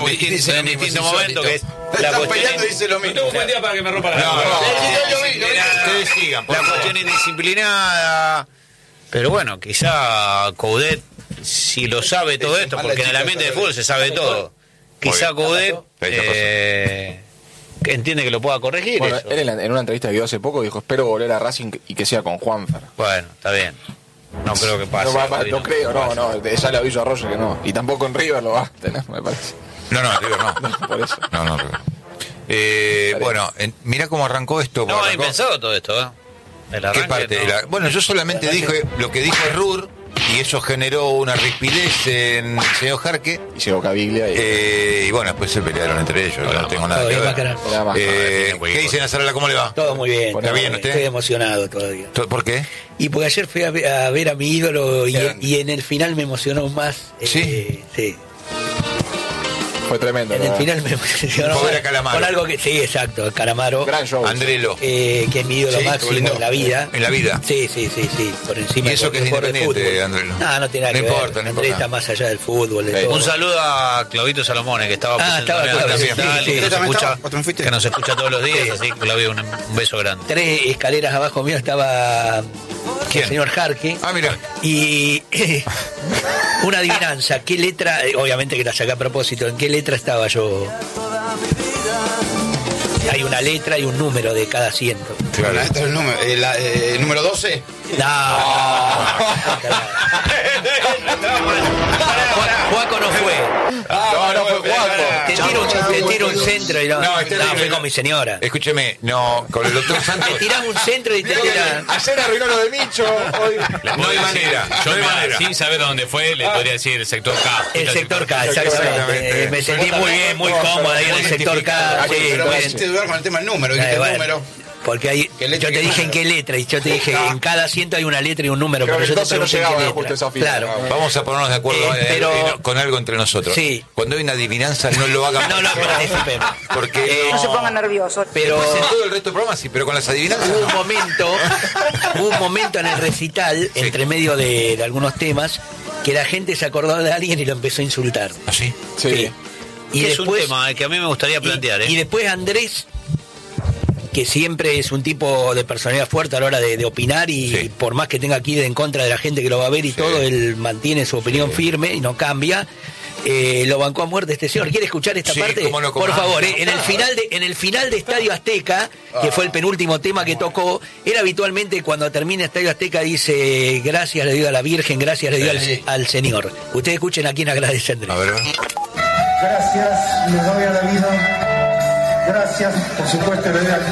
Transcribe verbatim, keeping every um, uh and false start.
en, distintos, en distintos momentos, que es la están peleando y dice lo mismo. No tengo un buen día para que me rompa la no, cara. no, ustedes sigan. La cuestión indisciplinada. Pero bueno, quizá Coudet, si lo sabe todo esto, porque en el ambiente de fútbol se sabe todo, quizá Coudet eh, entiende que lo pueda corregir. Bueno, eso. él en, la, en una entrevista que dio hace poco dijo, espero volver a Racing y que sea con Juanfer. Bueno, está bien. No creo que pase. No, va, va, no, no creo, no, pase. no, ya le aviso a Roger que no. Y tampoco en River lo va a tener, me parece. No, no, River no. No, por eso. No, no, River. Eh, bueno, en, mirá cómo arrancó esto. No, arrancó. hay pensado todo esto, ¿eh? El ¿Qué arranque, parte? no. La, bueno, yo solamente dije lo que dijo Rur y eso generó una rispidez en el señor Jarque. Y llegó Caviglia y... Eh, y bueno, después se pelearon entre ellos, yo no tengo nada que ver. Eh, ¿Qué dicen, Azarela? ¿Cómo le va? Todo muy bien. ¿Está bien usted? Estoy emocionado todavía. ¿Por qué? Y porque ayer fui a ver a, ver a mi ídolo y, y en el final me emocionó más. ¿Sí? Eh, sí. Fue tremendo. En el final me emocionó Fue más. a Calamaro. Con algo que, sí, exacto, Calamaro. Gran show. Andrelo. Eh, que es mi ídolo Sí, máximo lindo. en la vida. En la vida. Sí, sí, sí, sí. Por encima Y eso de que es cualquier jugador de independiente, fútbol. Andrelo. No, no tiene nada No que importa, ver. no Andrés importa. está más allá del fútbol, de Sí. todo. Un saludo a Claudito Salomone, que estaba Ah, presente estaba también, Claudio, también, sí, que, sí. nos ¿Usted escucha, también estaba? ¿O te que nos escucha todos los días, así que Claudio, un, un beso grande. Tres escaleras abajo mío estaba ¿Quién? el señor Jarque. Ah, mira. Y una adivinanza, ¿qué letra? eh, Obviamente que la saqué a propósito, ¿en qué letra estaba yo? Hay una letra y un número de cada asiento. Claro. Este es el número, eh, la, eh, el número doce. No, Juan- Juaco no fue. No, no fue Juaco. Te tiro, un- te tiro un centro y no. No, No, es terrible. fue con mi señora. Escúcheme, no, con el doctor Santos. Te tirás un centro y te tiran. Ayer arruinó lo de Micho, hoy... No hay manera, Yo no hay me- manera. sin saber dónde fue, le podría decir el sector K. El sector K, exactamente. Exactamente. Eh, Me sentí muy bien, muy cómodo ahí en el sector K. Sí, Pero me bueno. hiciste dudar con el tema del número. Dijiste Eh, el bueno, número. Porque hay, ¿Qué yo letra, te qué dije en número? qué letra y yo te dije en cada asiento hay una letra y un número, Creo pero que yo te entonces no pregunté en llegaba qué justo letra. esa fila. Claro. Vamos a ponernos de acuerdo Eh, eh, pero- eh, con algo entre nosotros. Sí. Cuando hay una adivinanza, no lo hagan. No, no, participemos. Porque Eh, No se pongan nerviosos. Pero Después en todo el resto del programa sí, pero con las adivinanzas. hubo un no. momento, hubo un momento en el recital, entre medio de, de algunos temas, que la gente se acordó de alguien y lo empezó a insultar. ¿Ah, sí? Sí. Y Que es un después, tema eh, que a mí me gustaría plantear, ¿eh? y, y después Andrés, que siempre es un tipo de personalidad fuerte a la hora de, de opinar y Sí. por más que tenga que ir en contra de la gente que lo va a ver y Sí. todo, él mantiene su opinión firme y no cambia. Eh, lo bancó a muerte este señor. ¿Quiere escuchar esta Sí, parte? cómo no, cómo Por no. favor, eh, en el final de en el final de Estadio Azteca, que fue el penúltimo tema que tocó, él habitualmente cuando termina Estadio Azteca dice gracias le digo a la Virgen, gracias le digo al, al Señor. Ustedes escuchen a quién agradece Andrés. A ver. Gracias, le doy a la vida. Gracias, por supuesto, le doy al